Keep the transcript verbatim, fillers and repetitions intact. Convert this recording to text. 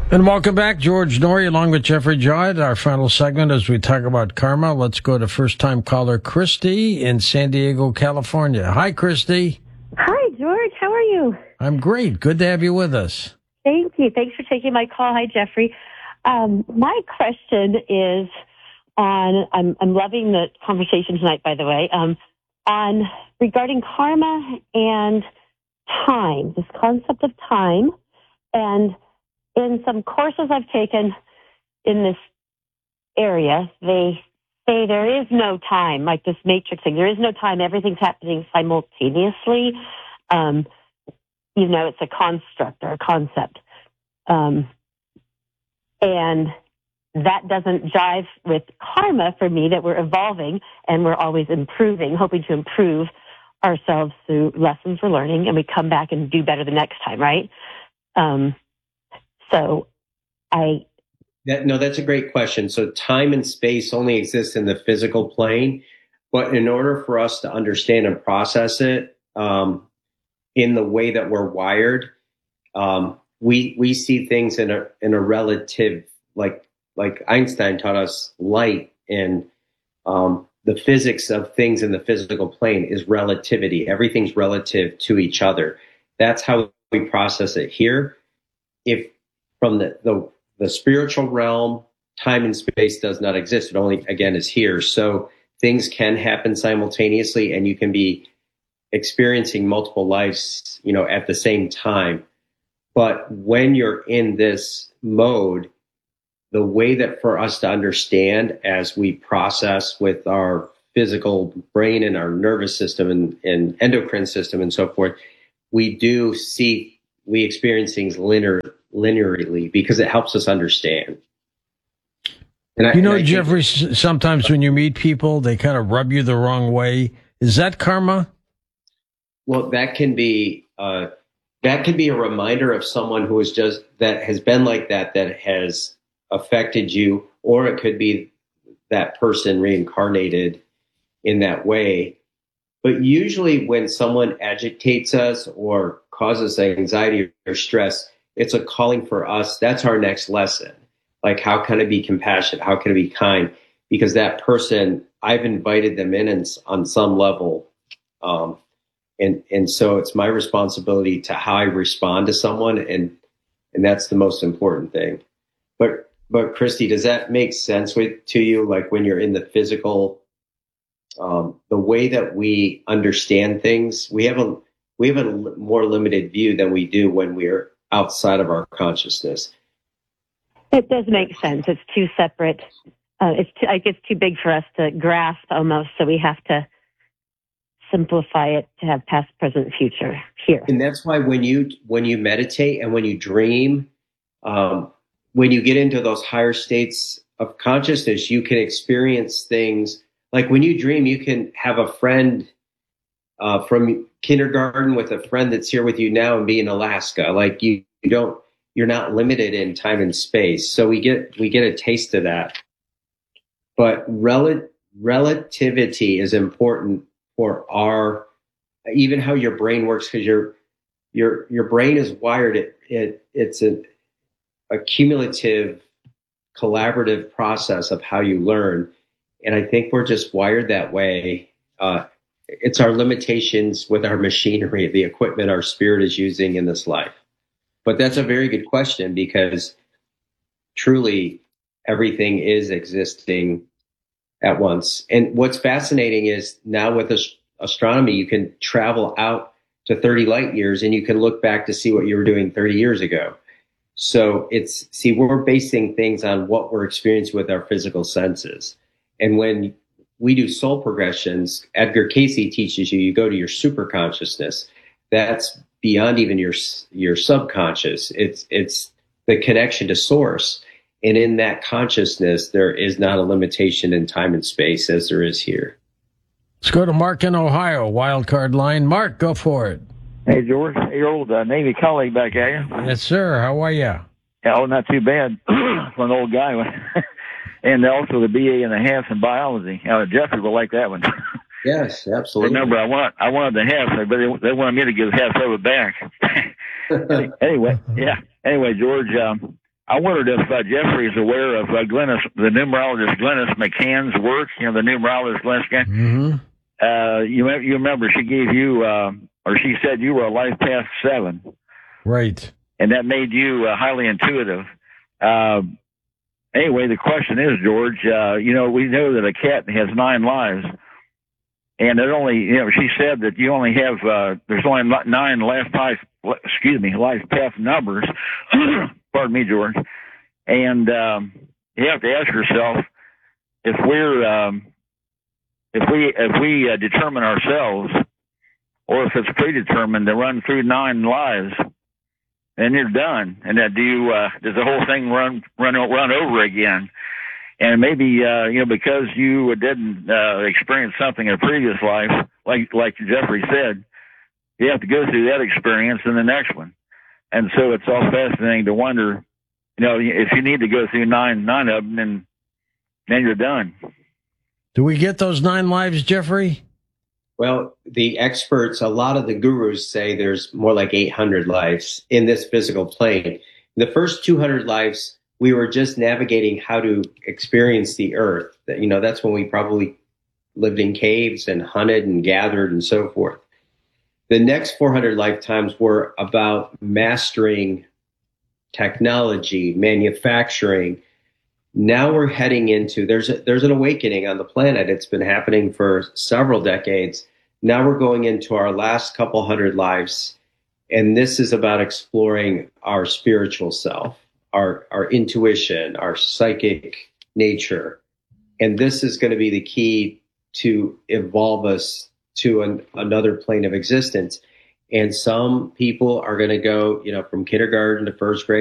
And welcome back, George Noory, along with Jeffrey Judd. Our final segment as we talk about karma. Let's go to first-time caller Christy in San Diego, California. Hi, Christy. Hi, George. How are you? I'm great. Good to have you with us. Thank you. Thanks for taking my call. Hi, Jeffrey. Um, my question is on, I'm, I'm loving the conversation tonight, by the way, um, on regarding karma and time, this concept of time. And in some courses I've taken in this area, they say there is no time, like this matrix thing. There is no time. Everything's happening simultaneously. Um, you know, it's a construct or a concept. Um, and that doesn't jive with karma for me, that we're evolving and we're always improving, hoping to improve ourselves through lessons we're learning, and we come back and do better the next time, right? Um, so I... That, no, that's a great question. So time and space only exist in the physical plane, but in order for us to understand and process it um, in the way that we're wired, um, we we see things in a in a relative, like like Einstein taught us, light, and um, the physics of things in the physical plane is relativity. Everything's relative to each other. That's how we process it here. If from the the The spiritual realm, time and space does not exist. It only, again, is here. So things can happen simultaneously, and you can be experiencing multiple lives, you know, at the same time. But when you're in this mode, the way that for us to understand as we process with our physical brain and our nervous system and, and endocrine system and so forth, we do see, we experience things linear, linearly because it helps us understand. And I, you know, Jeffrey, think, sometimes when you meet people, they kind of rub you the wrong way. Is that karma? Well, that can be uh, that can be a reminder of someone who is just that has been like that, that has affected you, or it could be that person reincarnated in that way. But usually, when someone agitates us or causes anxiety or stress, it's a calling for us. That's our next lesson. Like, how can I be compassionate? How can I be kind? Because that person, I've invited them in and, on some level. Um, and, and so it's my responsibility to how I respond to someone. And, and that's the most important thing. But, but Christy, does that make sense with, to you? Like when you're in the physical, um, the way that we understand things, we have a, we have a more limited view than we do when we're outside of our consciousness. It does make sense. It's two separate. Uh, it's too, like it's too big for us to grasp almost. So we have to simplify it to have past, present, future here. And that's why when you when you meditate and when you dream, um, when you get into those higher states of consciousness, you can experience things. Like when you dream, you can have a friend uh, from kindergarten with a friend that's here with you now and be in Alaska. Like you, you don't. You're not limited in time and space. So we get we get a taste of that. But rel- relativity is important for our, even how your brain works, because your your your brain is wired. It, it it's a, a cumulative, collaborative process of how you learn. And I think we're just wired that way. Uh, it's our limitations with our machinery, the equipment our spirit is using in this life. But that's a very good question, because truly everything is existing at once. And what's fascinating is now with ast- astronomy, you can travel out to thirty light years and you can look back to see what you were doing thirty years ago. So it's, see, we're basing things on what we're experiencing with our physical senses. And when we do soul progressions, Edgar Cayce teaches you, you go to your super consciousness. That's beyond even your your subconscious. It's it's the connection to source. And in that consciousness, there is not a limitation in time and space as there is here. Let's go to Mark in Ohio, wild card line. Mark, go for it. Hey, George. Hey, your old uh, Navy colleague back at you. Yes, sir. How are you? Yeah, oh, not too bad for an old guy. And also the B A and a half in biology. Uh, Jeffrey will like that one. Yes, absolutely. Remember, I want I wanted the half, but they, they wanted me to give half of it back. Anyway, yeah. Anyway, George, um, I wondered if uh, Jeffrey is aware of uh, Glennis, the numerologist Glennis McCann's work. You know, the numerologist Glennis McCann. Mm-hmm. Uh, you you remember she gave you, uh, or she said you were a life path seven, Right. and that made you uh, highly intuitive. Uh, anyway, the question is, George, uh, you know, we know that a cat has nine lives, and it only, you know, she said that you only have, uh, there's only nine life path, excuse me, life path numbers. Pardon me, George. And um, you have to ask yourself if we're um, if we if we uh, determine ourselves, or if it's predetermined to run through nine lives, then you're done. And that do you uh, does the whole thing run run run over again? And maybe uh, you know, because you didn't uh, experience something in a previous life, like like Jeffrey said, you have to go through that experience in the next one. And so it's all fascinating to wonder, you know, if you need to go through nine, nine of them, then, then you're done. Do we get those nine lives, Jeffrey? Well, the experts, a lot of the gurus say there's more like eight hundred lives in this physical plane. In the first two hundred lives, we were just navigating how to experience the earth. You know, that's when we probably lived in caves and hunted and gathered and so forth. The next four hundred lifetimes were about mastering technology, manufacturing. Now we're heading into, there's a, there's an awakening on the planet. It's been happening for several decades. Now we're going into our last couple hundred lives. And this is about exploring our spiritual self, our, our intuition, our psychic nature. And this is going to be the key to evolve us to an, another plane of existence. And some people are going to go, you know, from kindergarten to first grade.